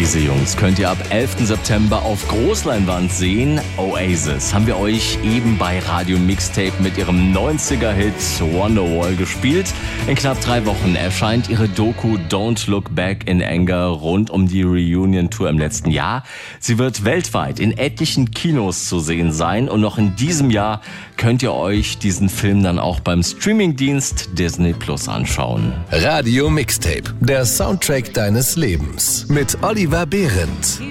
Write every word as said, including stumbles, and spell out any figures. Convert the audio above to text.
Diese Jungs könnt ihr ab elften September auf Großleinwand sehen. Oasis haben wir euch eben bei Radio Mixtape mit ihrem neunziger-Hit Wonderwall gespielt. In knapp drei Wochen erscheint ihre Doku Don't Look Back in Anger rund um die Reunion-Tour im letzten Jahr. Sie wird weltweit in etlichen Kinos zu sehen sein und noch in diesem Jahr könnt ihr euch diesen Film dann auch beim Streamingdienst Disney Plus anschauen. Radio Mixtape, der Soundtrack deines Lebens mit Oliver Behrendt.